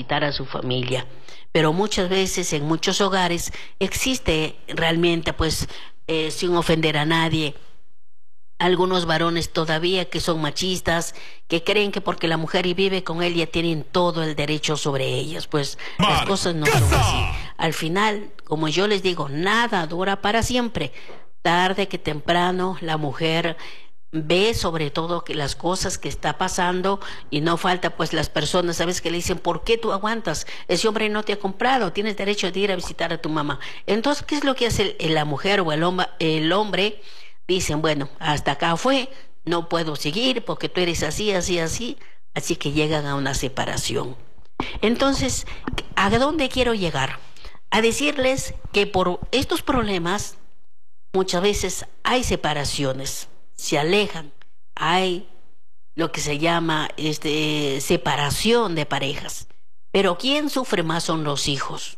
visitar a su familia. Pero muchas veces en muchos hogares existe realmente, pues, sin ofender a nadie, algunos varones todavía que son machistas, que creen que porque la mujer vive con él ya tienen todo el derecho sobre ellas. Pues las cosas no son así. Al final, como yo les digo, nada dura para siempre. Tarde que temprano la mujer ve sobre todo que las cosas que está pasando, y no falta pues las personas, ¿sabes?, que le dicen: ¿por qué tú aguantas? Ese hombre no te ha comprado, tienes derecho de ir a visitar a tu mamá. Entonces, ¿qué es lo que hace la mujer o el hombre? Dicen: bueno, hasta acá fue, no puedo seguir porque tú eres así, así, así. Así que llegan a una separación. Entonces, ¿a dónde quiero llegar? A decirles que por estos problemas muchas veces hay separaciones, se alejan, hay lo que se llama separación de parejas. Pero ¿quién sufre más? Son los hijos.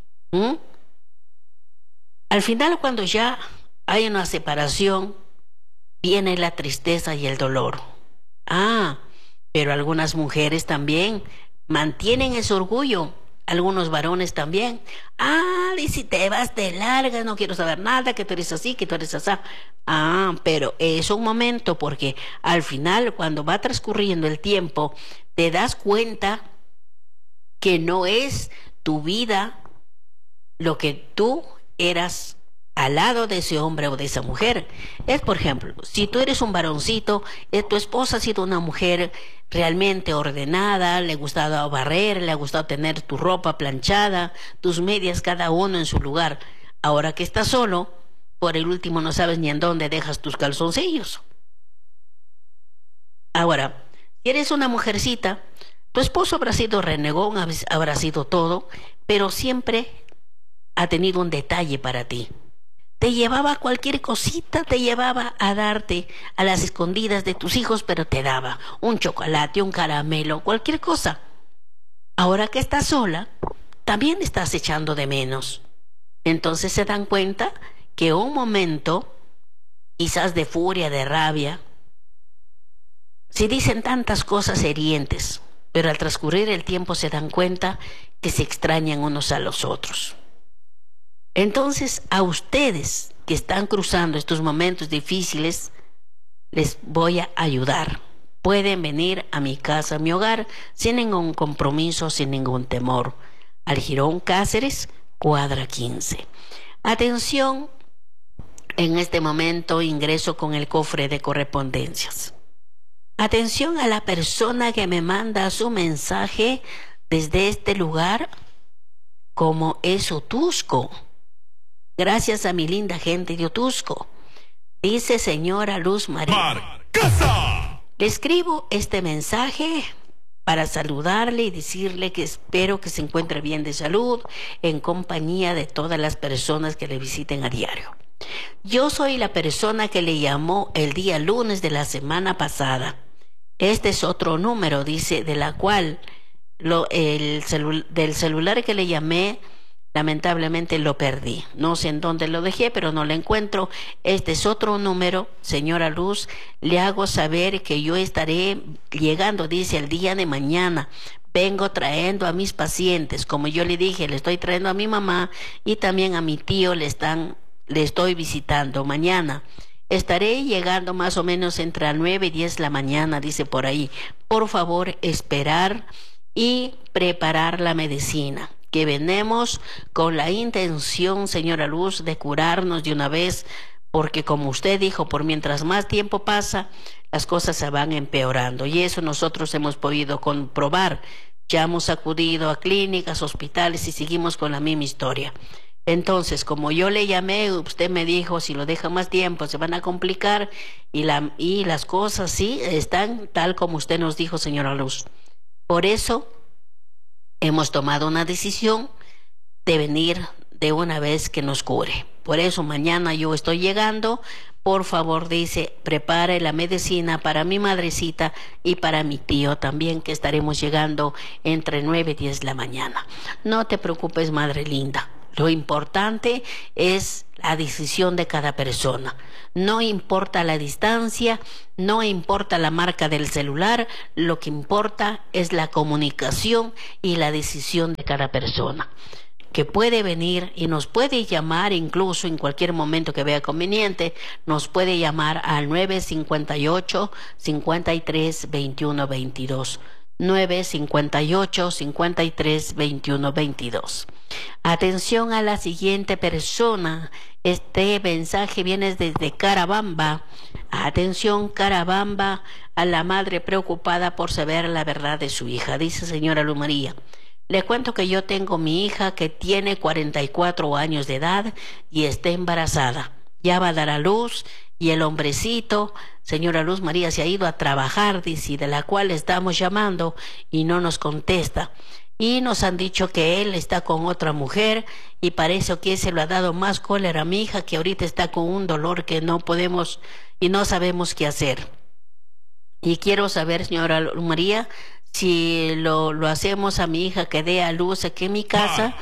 Al final, cuando ya hay una separación, viene la tristeza y el dolor. Pero algunas mujeres también mantienen ese orgullo. Algunos varones también. Y si te vas, te largas, no quiero saber nada, que tú eres así, que tú eres así. Pero es un momento, porque al final, cuando va transcurriendo el tiempo, te das cuenta que no es tu vida lo que tú eras al lado de ese hombre o de esa mujer. Es, por ejemplo, si tú eres un varoncito, tu esposa ha sido una mujer realmente ordenada, le ha gustado barrer, le ha gustado tener tu ropa planchada, tus medias cada uno en su lugar. Ahora que estás solo, por el último no sabes ni en dónde dejas tus calzoncillos. Ahora, si eres una mujercita, tu esposo habrá sido renegón, habrá sido todo, pero siempre ha tenido un detalle para ti. Te llevaba cualquier cosita, te llevaba a darte a las escondidas de tus hijos, pero te daba un chocolate, un caramelo, cualquier cosa. Ahora que estás sola, también estás echando de menos. Entonces se dan cuenta que un momento, quizás de furia, de rabia, se dicen tantas cosas hirientes, pero al transcurrir el tiempo se dan cuenta que se extrañan unos a los otros. Entonces, a ustedes que están cruzando estos momentos difíciles, les voy a ayudar. Pueden venir a mi casa, a mi hogar, sin ningún compromiso, sin ningún temor. Al Jirón Cáceres, cuadra 15. Atención, en este momento ingreso con el cofre de correspondencias. Atención a la persona que me manda su mensaje desde este lugar, como es Otusco. Gracias a mi linda gente de Otusco. Dice: señora Luz María, le escribo este mensaje para saludarle y decirle que espero que se encuentre bien de salud, en compañía de todas las personas que le visiten a diario. Yo soy la persona que le llamó el día lunes de la semana pasada. Este es otro número, dice, de la cual del celular que le llamé, lamentablemente lo perdí. No sé en dónde lo dejé, pero no lo encuentro. Este es otro número. Señora Luz, le hago saber que yo estaré llegando, dice, el día de mañana. Vengo trayendo a mis pacientes. Como yo le dije, le estoy trayendo a mi mamá y también a mi tío le estoy visitando mañana. Estaré llegando más o menos entre las 9 y 10 de la mañana, dice por ahí. Por favor, esperar y preparar la medicina, que venimos con la intención, señora Luz, de curarnos de una vez, porque como usted dijo, por mientras más tiempo pasa, las cosas se van empeorando, y eso nosotros hemos podido comprobar. Ya hemos acudido a clínicas, hospitales y seguimos con la misma historia. Entonces, como yo le llamé, usted me dijo: si lo deja más tiempo se van a complicar, y las cosas sí están tal como usted nos dijo, señora Luz. Por eso hemos tomado una decisión de venir de una vez que nos cure. Por eso mañana yo estoy llegando. Por favor, dice, prepare la medicina para mi madrecita y para mi tío también, que estaremos llegando entre 9 y 10 de la mañana. No te preocupes, madre linda. Lo importante es la decisión de cada persona. No importa la distancia, no importa la marca del celular, lo que importa es la comunicación y la decisión de cada persona, que puede venir y nos puede llamar incluso en cualquier momento que vea conveniente. Nos puede llamar al 958-53-21-22. 958-53-21-22. Atención a la siguiente persona. Este mensaje viene desde Carabamba. Atención, Carabamba, a la madre preocupada por saber la verdad de su hija. Dice: señora Luz María, le cuento que yo tengo mi hija que tiene 44 años de edad y está embarazada. Ya va a dar a luz y el hombrecito, señora Luz María, se ha ido a trabajar, dice, de la cual estamos llamando y no nos contesta. Y nos han dicho que él está con otra mujer y parece que se lo ha dado más cólera a mi hija, que ahorita está con un dolor que no podemos y no sabemos qué hacer. Y quiero saber, señora Luz María, si lo hacemos a mi hija que dé a luz aquí en mi casa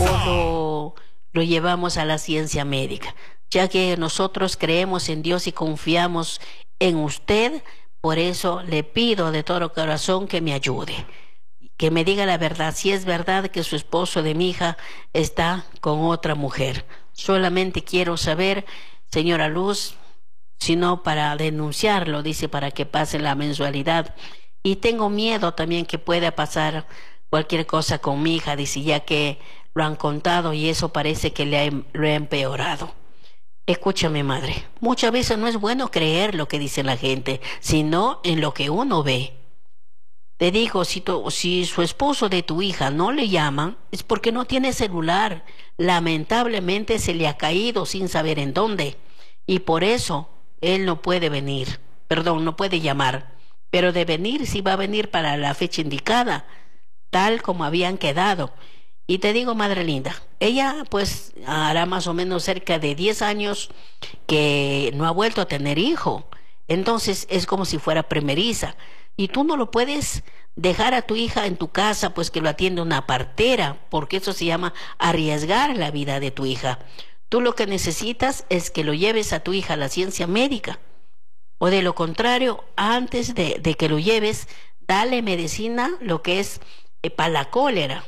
o lo llevamos a la ciencia médica, ya que nosotros creemos en Dios y confiamos en usted. Por eso le pido de todo corazón que me ayude, que me diga la verdad, si es verdad que su esposo de mi hija está con otra mujer. Solamente quiero saber, señora Luz, sino para denunciarlo, dice, para que pase la mensualidad. Y tengo miedo también que pueda pasar cualquier cosa con mi hija, dice, ya que lo han contado y eso parece que lo ha empeorado. Escúchame, madre, muchas veces no es bueno creer lo que dice la gente, sino en lo que uno ve. Te digo, si su esposo de tu hija no le llaman, es porque no tiene celular. Lamentablemente se le ha caído sin saber en dónde. Y por eso él no puede venir, perdón, no puede llamar. Pero de venir, sí va a venir para la fecha indicada, tal como habían quedado. Y te digo, madre linda, ella pues hará más o menos cerca de 10 años que no ha vuelto a tener hijo. Entonces es como si fuera primeriza. Y tú no lo puedes dejar a tu hija en tu casa, pues que lo atiende una partera, porque eso se llama arriesgar la vida de tu hija. Tú lo que necesitas es que lo lleves a tu hija a la ciencia médica. O de lo contrario, antes de que lo lleves, dale medicina, lo que es para la cólera.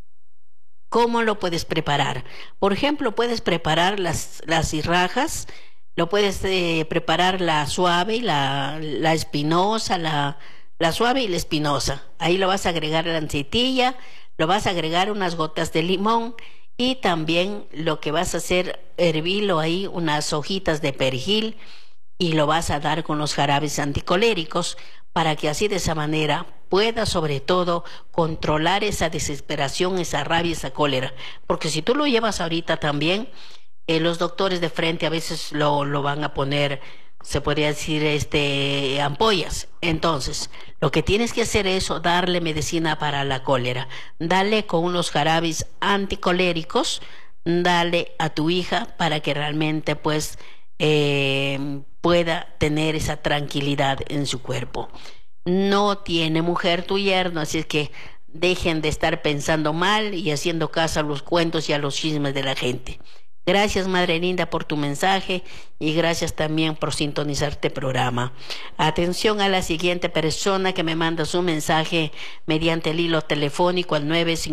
¿Cómo lo puedes preparar? Por ejemplo, puedes preparar las cirrajas, lo puedes preparar la suave y la espinosa, la suave y la espinosa. Ahí lo vas a agregar la lancetilla, lo vas a agregar unas gotas de limón y también lo que vas a hacer, hervirlo ahí, unas hojitas de perejil, y lo vas a dar con los jarabes anticoléricos para que así de esa manera pueda sobre todo controlar esa desesperación, esa rabia, esa cólera. Porque si tú lo llevas ahorita también, los doctores de frente a veces lo van a poner, se podría decir, ampollas. Entonces, lo que tienes que hacer es darle medicina para la cólera. Dale con unos jarabes anticoléricos, dale a tu hija para que realmente pues pueda tener esa tranquilidad en su cuerpo. No tiene mujer tu yerno, así es que dejen de estar pensando mal y haciendo caso a los cuentos y a los chismes de la gente. Gracias, madre linda, por tu mensaje y gracias también por sintonizar este programa. Atención a la siguiente persona que me manda su mensaje mediante el hilo telefónico al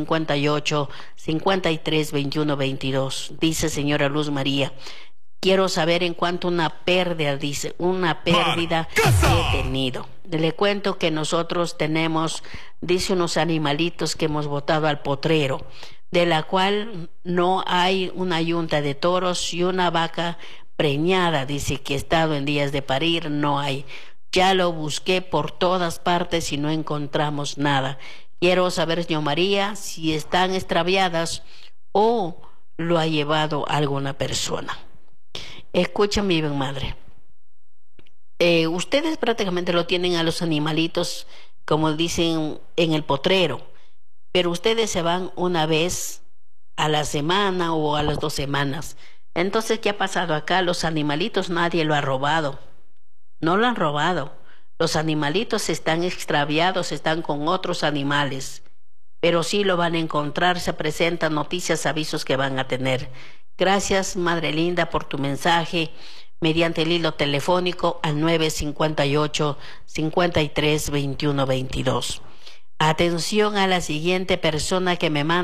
958-53-21-22. Dice: señora Luz María, quiero saber en cuanto a una pérdida, dice, una pérdida que he tenido. Le cuento que nosotros tenemos, dice, unos animalitos que hemos botado al potrero, de la cual no hay una yunta de toros y una vaca preñada, dice, que ha estado en días de parir, no hay. Ya lo busqué por todas partes y no encontramos nada. Quiero saber, señor María, si están extraviadas o lo ha llevado alguna persona. Escucha, mi bien madre. Ustedes prácticamente lo tienen a los animalitos, como dicen, en el potrero, pero ustedes se van una vez a la semana o a las 2 semanas. Entonces, ¿qué ha pasado acá? Los animalitos nadie lo ha robado. No lo han robado. Los animalitos están extraviados, están con otros animales. pero sí lo van a encontrar, se presentan noticias, avisos que van a tener. Gracias, Madre Linda, por tu mensaje mediante el hilo telefónico al 958-53-2122. Atención a la siguiente persona que me manda